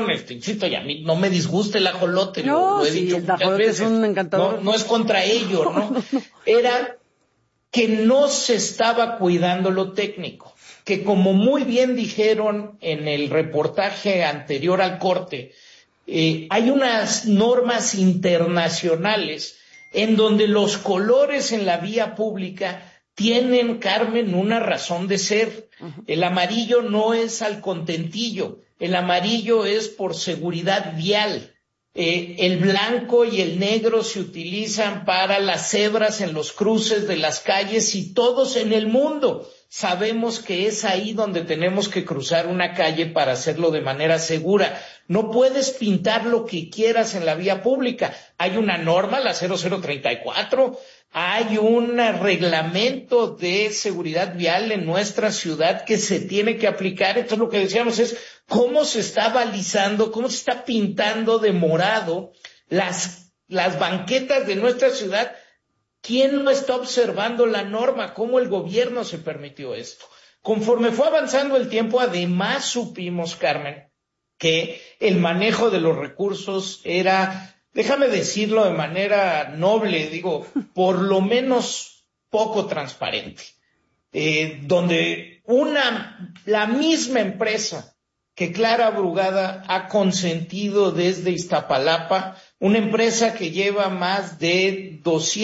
atención, insisto, y a mí no me disgusta el ajolote, No, lo he sí, dicho el muchas ajolote veces. es un encantador. No es contra ello, ¿no? Era que no se estaba cuidando lo técnico, que como muy bien dijeron en el reportaje anterior al corte, hay unas normas internacionales en donde los colores en la vía pública tienen, Carmen, una razón de ser. El amarillo no es al contentillo, el amarillo es por seguridad vial. El blanco y el negro se utilizan para las cebras en los cruces de las calles y todos en el mundo sabemos que es ahí donde tenemos que cruzar una calle para hacerlo de manera segura. No puedes pintar lo que quieras en la vía pública. Hay una norma, la 0034, hay un reglamento de seguridad vial en nuestra ciudad que se tiene que aplicar. Entonces lo que decíamos es cómo se está balizando, cómo se está pintando de morado las banquetas de nuestra ciudad. ¿Quién no está observando la norma? ¿Cómo el gobierno se permitió esto? Conforme fue avanzando el tiempo, además supimos, Carmen, que el manejo de los recursos era, déjame decirlo de manera noble, digo, por lo menos poco transparente, donde la misma empresa que Clara Brugada ha consentido desde Iztapalapa, una empresa que lleva más de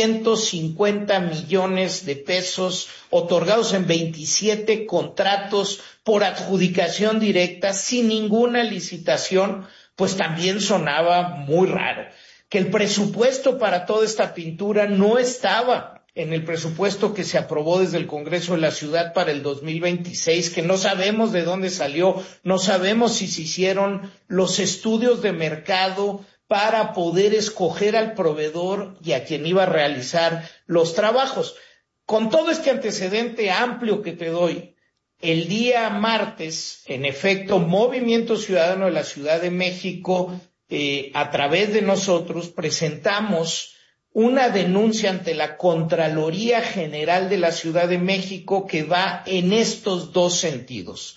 250 millones de pesos otorgados en 27 contratos por adjudicación directa sin ninguna licitación, pues también sonaba muy raro. Que el presupuesto para toda esta pintura no estaba en el presupuesto que se aprobó desde el Congreso de la Ciudad para el 2026, que no sabemos de dónde salió, no sabemos si se hicieron los estudios de mercado para poder escoger al proveedor y a quien iba a realizar los trabajos. Con todo este antecedente amplio que te doy, el día martes, en efecto, Movimiento Ciudadano de la Ciudad de México, a través de nosotros, presentamos una denuncia ante la Contraloría General de la Ciudad de México que va en estos dos sentidos.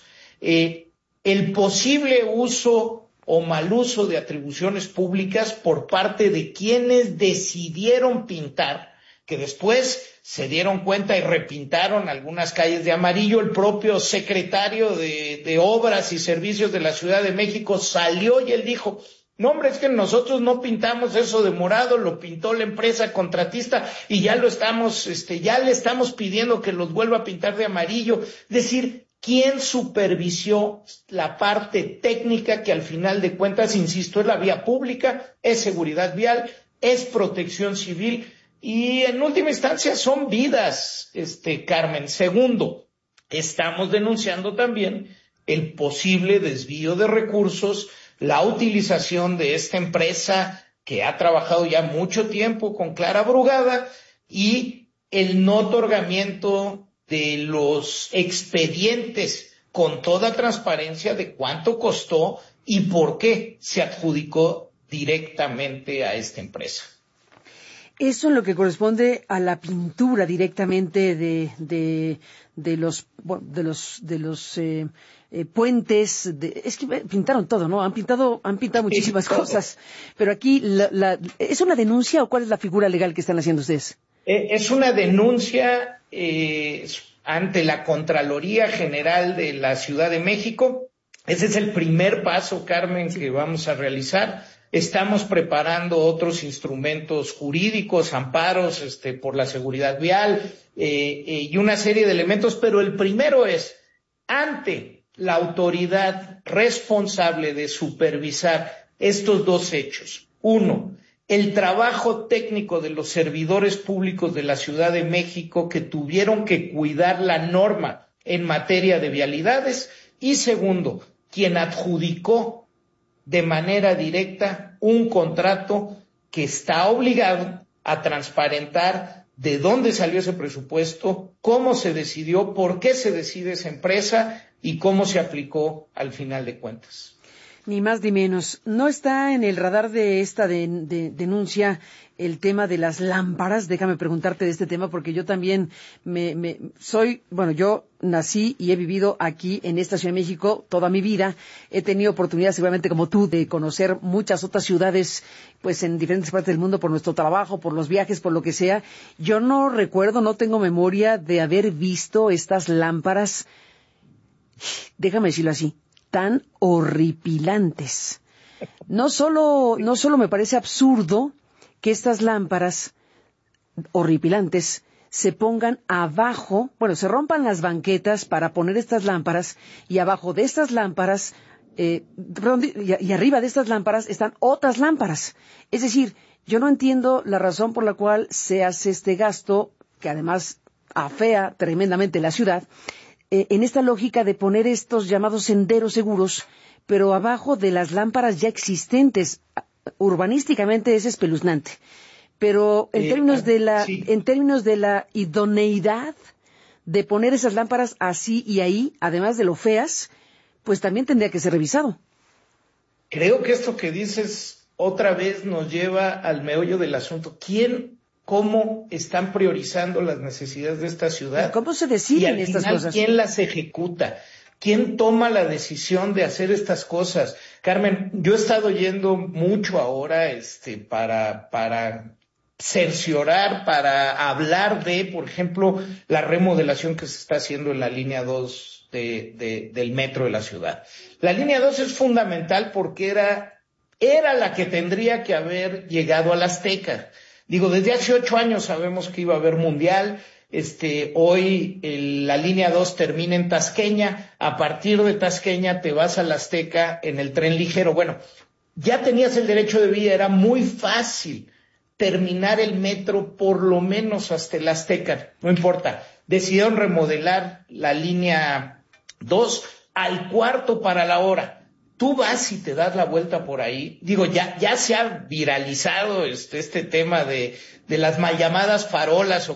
El posible uso o mal uso de atribuciones públicas por parte de quienes decidieron pintar, que después se dieron cuenta y repintaron algunas calles de amarillo. El propio secretario de Obras y Servicios de la Ciudad de México salió y él dijo: no, hombre, es que nosotros no pintamos eso de morado, lo pintó la empresa contratista y ya le estamos pidiendo que los vuelva a pintar de amarillo. Es decir, ¿quién supervisó la parte técnica que al final de cuentas, insisto, es la vía pública, es seguridad vial, es protección civil y en última instancia son vidas, Carmen? Segundo, estamos denunciando también el posible desvío de recursos, la utilización de esta empresa que ha trabajado ya mucho tiempo con Clara Brugada y el no otorgamiento de los expedientes con toda transparencia de cuánto costó y por qué se adjudicó directamente a esta empresa. Eso en lo que corresponde a la pintura directamente de los puentes, es que pintaron todo, ¿no? Han pintado muchísimas cosas. Pero aquí, ¿es una denuncia o cuál es la figura legal que están haciendo ustedes? Es una denuncia ante la Contraloría General de la Ciudad de México. Ese es el primer paso, Carmen, que vamos a realizar. Estamos preparando otros instrumentos jurídicos, amparos por la seguridad vial y una serie de elementos, pero el primero es ante la autoridad responsable de supervisar estos dos hechos. Uno, el trabajo técnico de los servidores públicos de la Ciudad de México que tuvieron que cuidar la norma en materia de vialidades. Y segundo, quien adjudicó de manera directa un contrato que está obligado a transparentar de dónde salió ese presupuesto, cómo se decidió, por qué se decide esa empresa y cómo se aplicó al final de cuentas. Ni más ni menos. No está en el radar de esta denuncia el tema de las lámparas. Déjame preguntarte de este tema porque yo también yo nací y he vivido aquí en esta Ciudad de México toda mi vida. He tenido oportunidad, seguramente como tú, de conocer muchas otras ciudades, pues en diferentes partes del mundo por nuestro trabajo, por los viajes, por lo que sea. Yo no recuerdo, no tengo memoria de haber visto estas lámparas, déjame decirlo así, tan horripilantes. No solo me parece absurdo que estas lámparas horripilantes se pongan abajo, se rompan las banquetas para poner estas lámparas y abajo de estas lámparas, y arriba de estas lámparas están otras lámparas. Es decir, yo no entiendo la razón por la cual se hace este gasto, que además afea tremendamente la ciudad, en esta lógica de poner estos llamados senderos seguros, pero abajo de las lámparas ya existentes. Urbanísticamente es espeluznante. Pero en términos de la idoneidad de poner esas lámparas así y ahí, además de lo feas, pues también tendría que ser revisado. Creo que esto que dices otra vez nos lleva al meollo del asunto. ¿Cómo están priorizando las necesidades de esta ciudad? ¿Cómo se deciden estas cosas? ¿Quién las ejecuta? ¿Quién toma la decisión de hacer estas cosas? Carmen, yo he estado yendo mucho ahora para cerciorar, para hablar de, por ejemplo, la remodelación que se está haciendo en la línea 2 del metro de la ciudad. La línea 2 es fundamental porque era la que tendría que haber llegado al Azteca. Digo, desde hace 8 años sabemos que iba a haber mundial. Hoy la línea 2 termina en Tasqueña. A partir de Tasqueña te vas al Azteca en el tren ligero. Bueno, ya tenías el derecho de vía, era muy fácil terminar el metro por lo menos hasta el Azteca. No importa. Decidieron remodelar la línea 2 al cuarto para la hora. Tú vas y te das la vuelta por ahí. Digo, ya se ha viralizado este tema de las mal llamadas farolas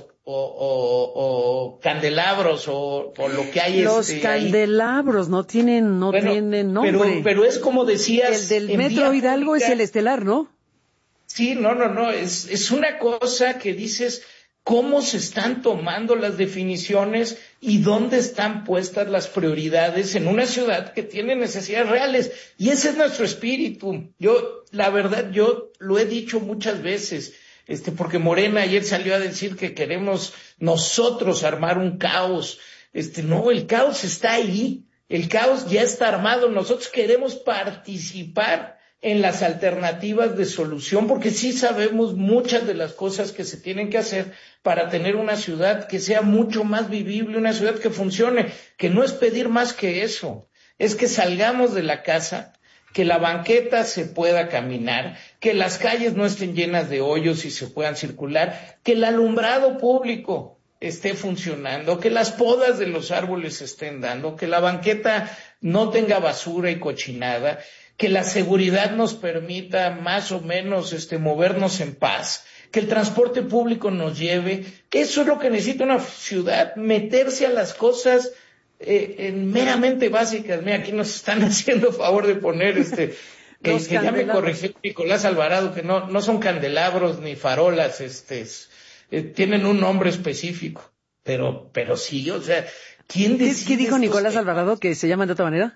o candelabros o lo que hay. Los candelabros ahí no tienen nombre. Pero es como decías. El del Metro Hidalgo es el estelar, ¿no? Sí, no. Es una cosa que dices, cómo se están tomando las definiciones y dónde están puestas las prioridades en una ciudad que tiene necesidades reales. Y ese es nuestro espíritu. La verdad, yo lo he dicho muchas veces, porque Morena ayer salió a decir que queremos nosotros armar un caos. No, el caos está ahí. El caos ya está armado. Nosotros queremos participar en las alternativas de solución, porque sí sabemos muchas de las cosas que se tienen que hacer para tener una ciudad que sea mucho más vivible, una ciudad que funcione, que no es pedir más que eso, es que salgamos de la casa, que la banqueta se pueda caminar, que las calles no estén llenas de hoyos y se puedan circular, que el alumbrado público esté funcionando, que las podas de los árboles se estén dando, que la banqueta no tenga basura y cochinada, que la seguridad nos permita más o menos movernos en paz, que el transporte público nos lleve. Eso es lo que necesita una ciudad, meterse a las cosas meramente básicas. Mira, aquí nos están haciendo favor de poner que ya me corrigió Nicolás Alvarado, que no son candelabros ni farolas, tienen un nombre específico, pero sí, o sea, ¿quién decide? ¿Qué dijo Nicolás Alvarado, que se llaman de otra manera?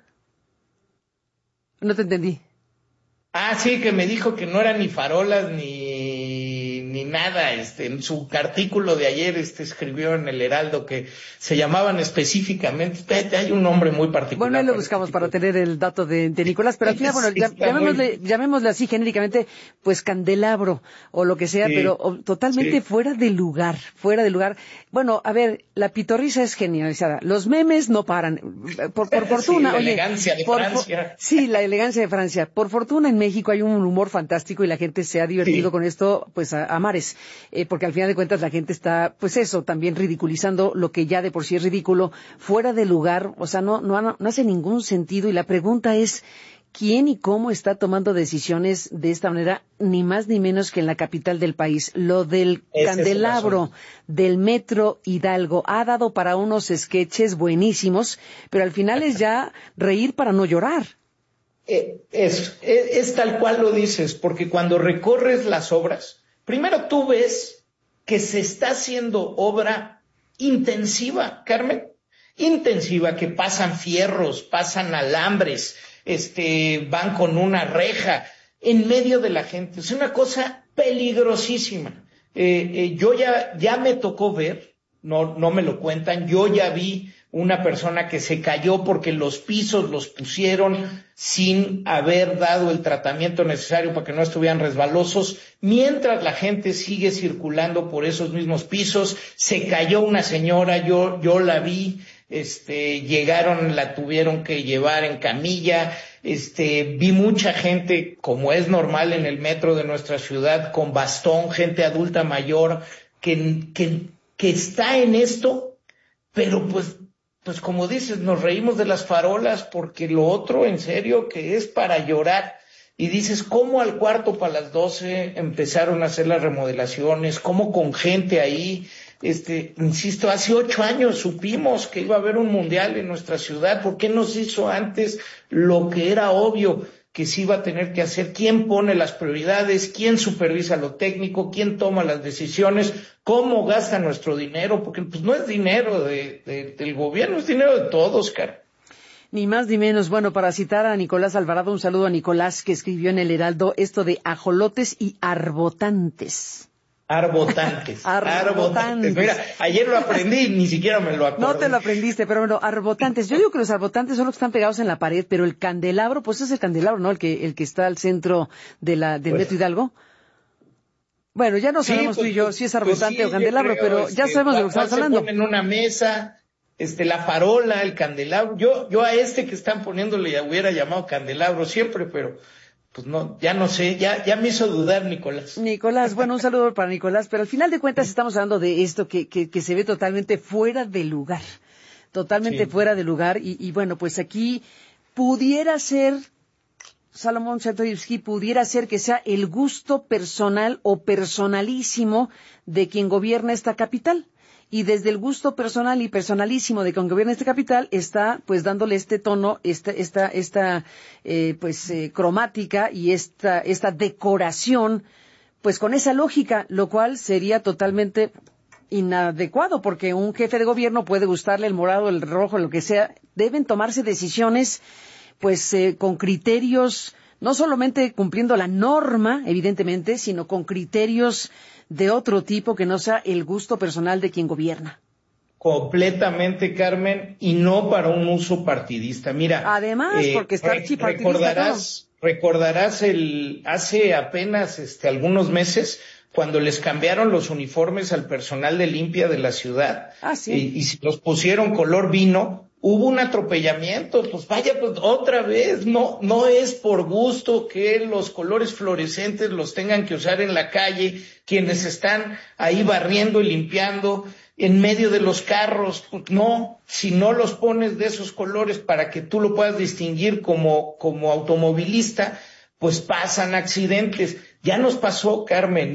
No te entendí. Sí, que me dijo que no eran ni farolas ni nada. En su artículo de ayer escribió en el Heraldo que se llamaban específicamente, hay un nombre muy particular. Bueno, ahí lo buscamos para tener el dato de Nicolás, pero al final, llamémosle así genéricamente, pues candelabro o lo que sea, pero totalmente fuera de lugar. Bueno, a ver, la pitorrisa es genializada. Los memes no paran. Por fortuna, la elegancia de Francia. Sí, la elegancia de Francia. Por fortuna en México hay un humor fantástico y la gente se ha divertido con esto, pues a mares, porque al final de cuentas la gente está, pues eso, también ridiculizando lo que ya de por sí es ridículo, fuera de lugar, o sea, no hace ningún sentido. Y la pregunta es, ¿quién y cómo está tomando decisiones de esta manera, ni más ni menos que en la capital del país? Lo del candelabro del Metro Hidalgo ha dado para unos sketches buenísimos, pero al final es ya reír para no llorar. Es tal cual lo dices, porque cuando recorres las obras, primero tú ves que se está haciendo obra intensiva, Carmen, intensiva, que pasan fierros, pasan alambres, van con una reja en medio de la gente. Es una cosa peligrosísima. Yo ya me tocó ver, no me lo cuentan, yo ya vi una persona que se cayó porque los pisos los pusieron sin haber dado el tratamiento necesario para que no estuvieran resbalosos, mientras la gente sigue circulando por esos mismos pisos. Se cayó una señora, yo la vi, llegaron, la tuvieron que llevar en camilla, vi mucha gente, como es normal en el metro de nuestra ciudad, con bastón, gente adulta mayor, que está en esto, pero pues como dices, nos reímos de las farolas porque lo otro, en serio, que es para llorar. Y dices, ¿cómo al 11:45 empezaron a hacer las remodelaciones? ¿Cómo con gente ahí? Insisto, hace 8 años supimos que iba a haber un mundial en nuestra ciudad. ¿Por qué no se hizo antes lo que era obvio que se iba a tener que hacer? ¿Quién pone las prioridades? ¿Quién supervisa lo técnico? ¿Quién toma las decisiones? ¿Cómo gasta nuestro dinero? Porque pues no es dinero del gobierno, es dinero de todos, cara. Ni más ni menos. Bueno, para citar a Nicolás Alvarado, un saludo a Nicolás, que escribió en el Heraldo esto de ajolotes y arbotantes. Arbotantes. Mira, ayer lo aprendí, ni siquiera me lo acordé. No te lo aprendiste, pero bueno, arbotantes. Yo digo que los arbotantes son los que están pegados en la pared, pero el candelabro, pues es el candelabro, ¿no? El que está al centro del Metro Hidalgo. Bueno, ya no sabemos tú y yo si es arbotante o candelabro, pero ya sabemos de lo que estamos hablando. Se ponen una mesa, la farola, el candelabro. Yo a que están poniéndole ya hubiera llamado candelabro siempre, pero pues no, ya no sé, ya me hizo dudar Nicolás. Nicolás, bueno, un saludo para Nicolás, pero al final de cuentas estamos hablando de esto que se ve totalmente fuera de lugar, totalmente fuera de lugar, y bueno, pues aquí pudiera ser, Salomón Chertorivsky, pudiera ser que sea el gusto personal o personalísimo de quien gobierna esta capital. Y desde el gusto personal y personalísimo de quien gobierna esta capital está pues dándole este tono, esta cromática y esta decoración, pues con esa lógica, lo cual sería totalmente inadecuado, porque un jefe de gobierno puede gustarle el morado, el rojo, lo que sea. Deben tomarse decisiones pues con criterios, no solamente cumpliendo la norma, evidentemente, sino con criterios de otro tipo que no sea el gusto personal de quien gobierna. Completamente, Carmen, y no para un uso partidista. Mira, además, porque está archipartidista. Recordarás hace apenas algunos meses cuando les cambiaron los uniformes al personal de limpia de la ciudad. Sí. Y si los pusieron color vino, hubo un atropellamiento. Pues otra vez, no es por gusto que los colores fluorescentes los tengan que usar en la calle quienes están ahí barriendo y limpiando en medio de los carros. Pues no, si no los pones de esos colores para que tú lo puedas distinguir como automovilista, pues pasan accidentes. Ya nos pasó, Carmen,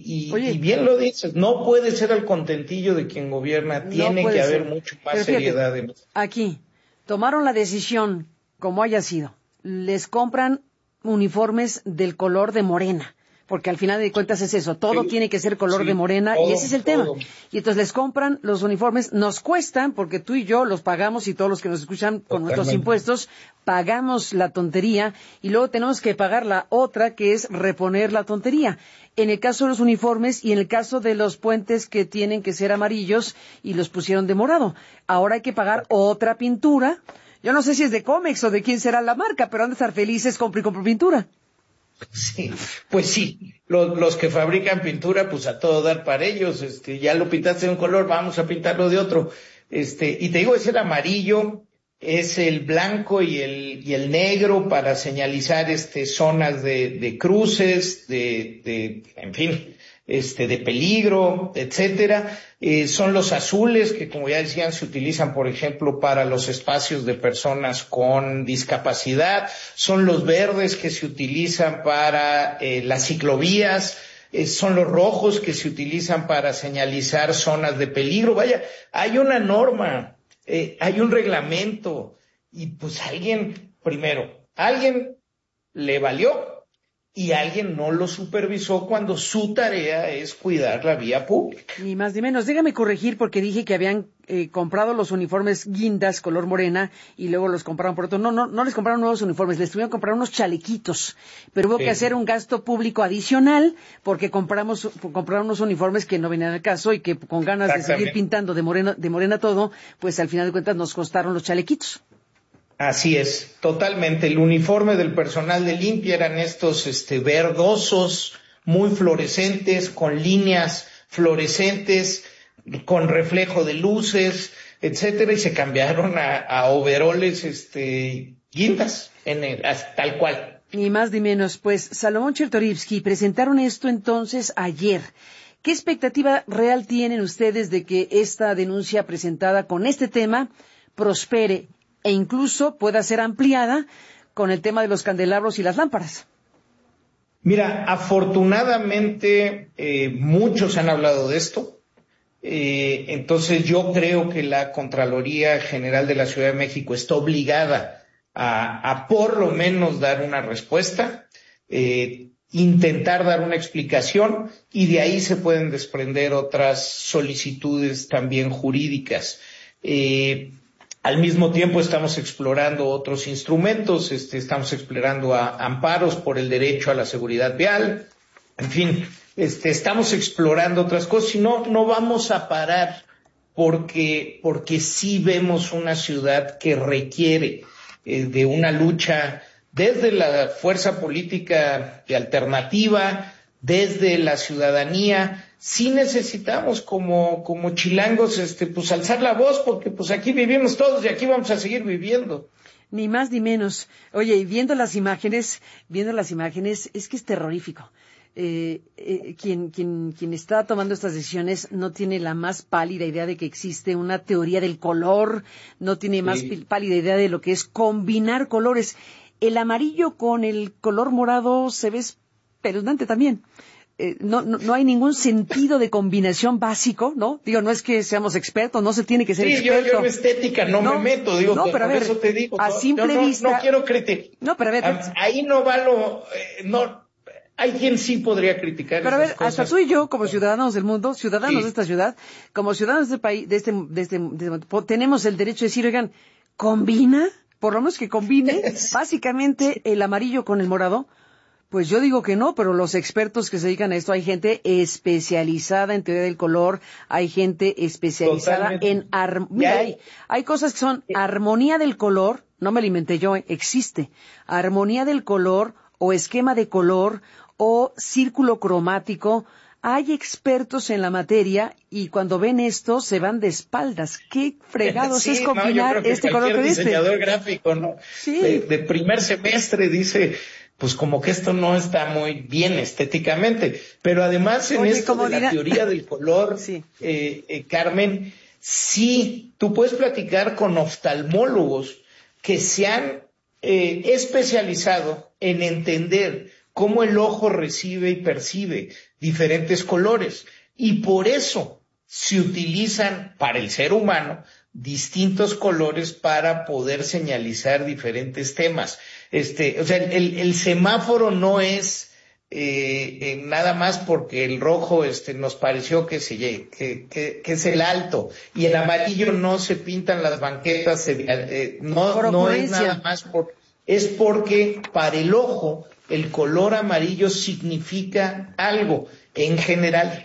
y bien lo dices, no puede ser al contentillo de quien gobierna, tiene que haber mucho más seriedad. Aquí, tomaron la decisión, como haya sido, les compran uniformes del color de Morena, porque al final de cuentas es eso, todo tiene que ser color de Morena, y ese es el tema. Y entonces les compran los uniformes, nos cuestan, porque tú y yo los pagamos, y todos los que nos escuchan con nuestros impuestos, pagamos la tontería, y luego tenemos que pagar la otra, que es reponer la tontería. En el caso de los uniformes y en el caso de los puentes que tienen que ser amarillos y los pusieron de morado. Ahora hay que pagar otra pintura. Yo no sé si es de Comex o de quién será la marca, pero han de estar felices, compro y compro pintura. Sí, pues sí, los que fabrican pintura, pues a todo dar para ellos, ya lo pintaste de un color, vamos a pintarlo de otro, y te digo, es el amarillo, es el blanco y el negro para señalizar, zonas de cruces, en fin, de peligro, etcétera. Son los azules que, como ya decían, se utilizan, por ejemplo, para los espacios de personas con discapacidad. Son los verdes que se utilizan para las ciclovías. Son los rojos que se utilizan para señalizar zonas de peligro. Vaya, hay una norma, hay un reglamento, y pues alguien le valió. Y alguien no lo supervisó cuando su tarea es cuidar la vía pública. Ni más ni menos. Déjame corregir porque dije que habían comprado los uniformes guindas color morena y luego los compraron por otro. No les compraron nuevos uniformes, les tuvieron que comprar unos chalequitos. Pero hubo que hacer un gasto público adicional porque compraron unos uniformes que no venían al caso y que con ganas de seguir pintando de morena todo, pues al final de cuentas nos costaron los chalequitos. Así es, totalmente. El uniforme del personal de limpia eran estos verdosos, muy fluorescentes, con líneas fluorescentes, con reflejo de luces, etcétera, y se cambiaron a overoles guindas, tal cual. Ni más ni menos. Pues Salomón Chertorivsky, presentaron esto entonces ayer. ¿Qué expectativa real tienen ustedes de que esta denuncia presentada con este tema prospere e incluso pueda ser ampliada con el tema de los candelabros y las lámparas? Mira, afortunadamente muchos han hablado de esto, entonces yo creo que la Contraloría General de la Ciudad de México está obligada a por lo menos dar una respuesta, intentar dar una explicación, y de ahí se pueden desprender otras solicitudes también jurídicas. Al mismo tiempo estamos explorando otros instrumentos, estamos explorando amparos por el derecho a la seguridad vial, en fin, estamos explorando otras cosas y no vamos a parar porque sí vemos una ciudad que requiere de una lucha desde la fuerza política de alternativa, desde la ciudadanía. Sí necesitamos como chilangos, pues alzar la voz, porque pues aquí vivimos todos y aquí vamos a seguir viviendo. Ni más ni menos. Oye, y viendo las imágenes, es que es terrorífico. Quien está tomando estas decisiones no tiene la más pálida idea de que existe una teoría del color, no tiene más pálida idea de lo que es combinar colores. El amarillo con el color morado se ve espeluznante también. No hay ningún sentido de combinación básico, ¿no? Digo, no es que seamos expertos, no se tiene que ser experto. Yo en estética no me meto, digo, no, pero a ver, eso te digo. A simple vista. No quiero criticar. No, pero a ver. Ahí no va hay quien sí podría criticar. Pero a ver, cosas. hasta tú y yo, como ciudadanos del mundo, ciudadanos de esta ciudad, como ciudadanos del país, tenemos el derecho de decir, oigan, ¿combina? Por lo menos que combine, básicamente, el amarillo con el morado. Pues yo digo que no, pero los expertos que se dedican a esto, hay gente especializada en teoría del color, hay gente especializada en armonía. Hay cosas que son armonía del color, no me lo inventé yo, existe. Armonía del color, o esquema de color, o círculo cromático. Hay expertos en la materia y cuando ven esto se van de espaldas. ¿Qué fregados es combinar este color con este? Diseñador gráfico, ¿no? Sí. De primer semestre dice, pues como que esto no está muy bien estéticamente. Pero además en esto de la teoría del color, Carmen, sí, tú puedes platicar con oftalmólogos que se han especializado en entender cómo el ojo recibe y percibe diferentes colores. Y por eso se utilizan para el ser humano distintos colores para poder señalizar diferentes temas. O sea, el semáforo no es nada más porque el rojo nos pareció que es el alto, y el amarillo no se pintan las banquetas, no es nada más es porque para el ojo el color amarillo significa algo en general.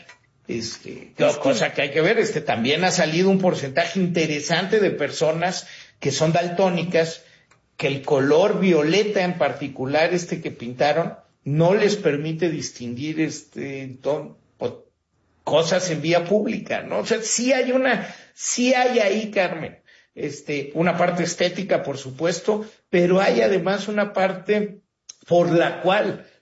Cosa que hay que ver, también ha salido un porcentaje interesante de personas que son daltónicas, que el color violeta en particular, que pintaron, no les permite distinguir cosas en vía pública, ¿no? O sea, sí hay ahí, Carmen, una parte estética, por supuesto, pero hay además una parte por la cual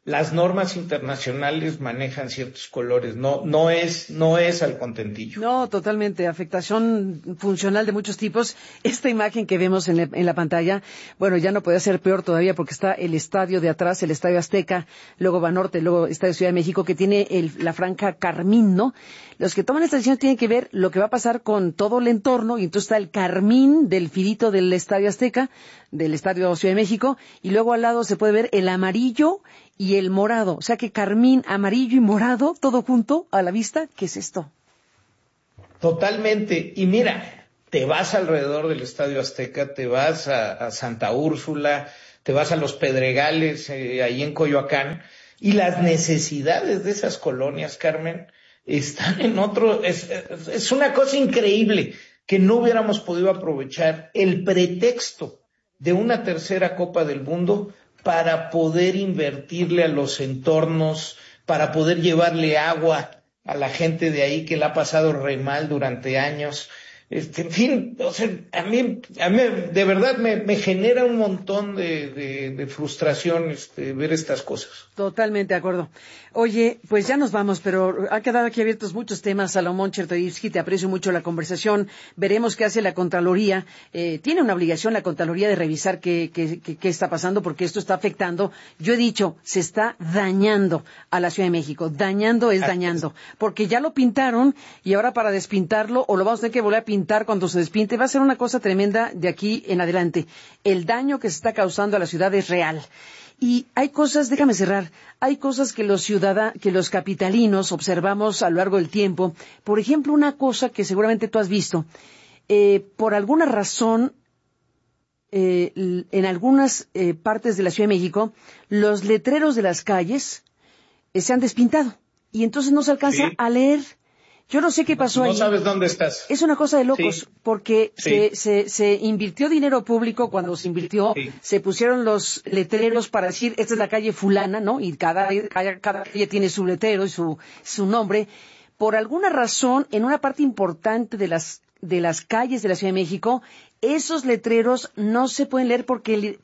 las normas internacionales manejan ciertos colores, no es al contentillo. No, totalmente, afectación funcional de muchos tipos. Esta imagen que vemos en la pantalla, bueno, ya no puede ser peor todavía porque está el estadio de atrás, el Estadio Azteca, luego Banorte, luego Estadio Ciudad de México, que tiene la franja carmín, ¿no? Los que toman esta decisión tienen que ver lo que va a pasar con todo el entorno, y entonces está el carmín del filito del Estadio Azteca, del Estadio Ciudad de México, y luego al lado se puede ver el amarillo y el morado, o sea que carmín, amarillo y morado, todo junto a la vista. ¿Qué es esto? Totalmente. Y mira, te vas alrededor del Estadio Azteca, te vas a Santa Úrsula, te vas a Los Pedregales, ahí en Coyoacán, y las necesidades de esas colonias, Carmen, están en otro. Es una cosa increíble que no hubiéramos podido aprovechar el pretexto de una tercera Copa del Mundo para poder invertirle a los entornos, para poder llevarle agua a la gente de ahí que la ha pasado re mal durante años. En fin, o sea, a mí de verdad me genera un montón de frustración ver estas cosas. Totalmente de acuerdo. Oye, pues ya nos vamos, pero ha quedado aquí abiertos muchos temas. Salomón Chertorivsky, te aprecio mucho la conversación. Veremos qué hace la Contraloría. Tiene una obligación la Contraloría de revisar qué está pasando, porque esto está afectando. Yo he dicho, se está dañando a la Ciudad de México. Dañando es dañando. Porque ya lo pintaron y ahora para despintarlo, o lo vamos a tener que volver a pintar cuando se despinte, va a ser una cosa tremenda de aquí en adelante. El daño que se está causando a la ciudad es real. Y hay cosas, déjame cerrar, hay cosas que los capitalinos observamos a lo largo del tiempo. Por ejemplo, una cosa que seguramente tú has visto. Por alguna razón, en algunas partes de la Ciudad de México, los letreros de las calles se han despintado. Y entonces no se alcanza a leer. Yo no sé qué pasó ahí. No sabes dónde estás. Es una cosa de locos, porque Sí. se invirtió dinero público. Cuando se invirtió, se pusieron los letreros para decir, esta es la calle fulana, ¿no? Y cada calle tiene su letrero y su nombre. Por alguna razón, en una parte importante de las calles de la Ciudad de México, esos letreros no se pueden leer porque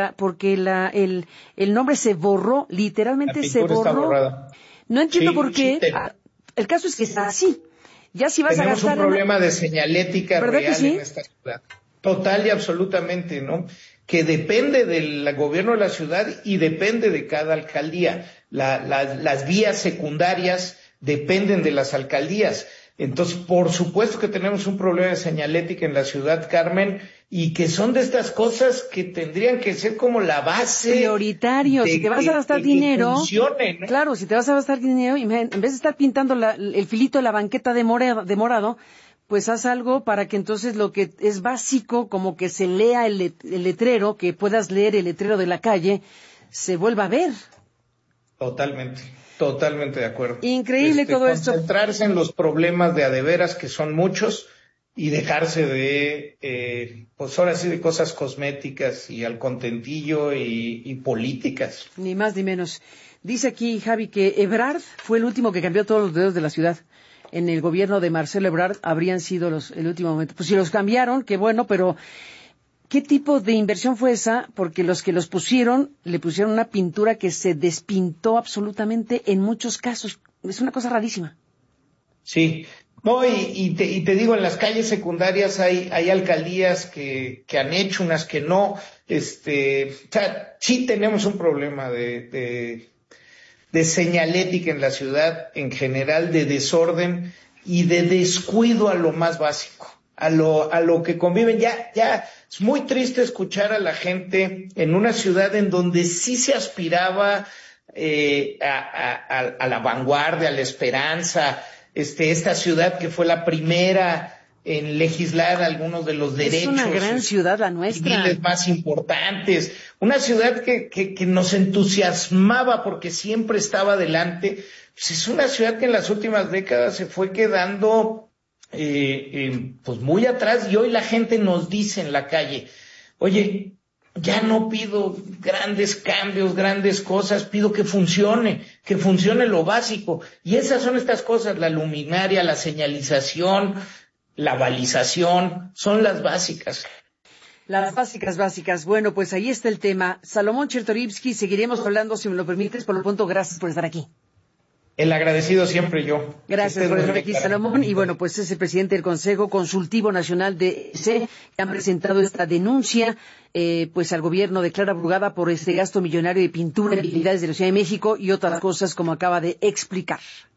el nombre se borró, literalmente se borró. Está borrada. No entiendo por qué. El caso es que está así. Ya si vas Tenemos a gastar un problema de señalética real en esta ciudad. Total y absolutamente, ¿no? Que depende del gobierno de la ciudad y depende de cada alcaldía. Las vías secundarias dependen de las alcaldías. Entonces, por supuesto que tenemos un problema de señalética en la ciudad, Carmen, y que son de estas cosas que tendrían que ser como la base prioritario. Si te vas a gastar dinero, funcione, ¿no? claro, si te vas a gastar dinero, en vez de estar pintando el filito de la banqueta de morado, pues haz algo para que entonces lo que es básico, como que se lea el letrero, que puedas leer el letrero de la calle, se vuelva a ver. Totalmente de acuerdo. Increíble todo esto. Concentrarse en los problemas de adeveras, que son muchos, y dejarse de, pues ahora sí, de cosas cosméticas y al contentillo y políticas. Ni más ni menos. Dice aquí, Javi, que Ebrard fue el último que cambió todos los dedos de la ciudad. En el gobierno de Marcelo Ebrard habrían sido el último momento. Pues si los cambiaron, qué bueno, pero ¿qué tipo de inversión fue esa? Porque los que los pusieron, le pusieron una pintura que se despintó absolutamente en muchos casos. Es una cosa rarísima. Sí. No, y te digo, en las calles secundarias hay alcaldías que han hecho, unas que no. O sea, sí tenemos un problema de señalética en la ciudad en general, de desorden y de descuido a lo más básico, a lo que conviven. Ya es muy triste escuchar a la gente en una ciudad en donde sí se aspiraba a la vanguardia, a la esperanza, esta ciudad que fue la primera en legislar algunos de los derechos. Es una gran ciudad la nuestra. Civiles más importantes. Una ciudad que nos entusiasmaba porque siempre estaba adelante. Pues es una ciudad que en las últimas décadas se fue quedando pues muy atrás, y hoy la gente nos dice en la calle, oye, ya no pido grandes cambios, grandes cosas, pido que funcione lo básico. Y esas son estas cosas, la luminaria, la señalización, la balización, son las básicas. Las básicas. Bueno, pues ahí está el tema. Salomón Chertorivsky, seguiremos hablando, si me lo permites. Por lo pronto, gracias por estar aquí. El agradecido siempre yo. Gracias por estar aquí, Salomón. Y bueno, pues es el presidente del Consejo Consultivo Nacional de EC, que han presentado esta denuncia pues al gobierno de Clara Brugada por este gasto millonario de pintura en vialidades de la Ciudad de México y otras cosas como acaba de explicar.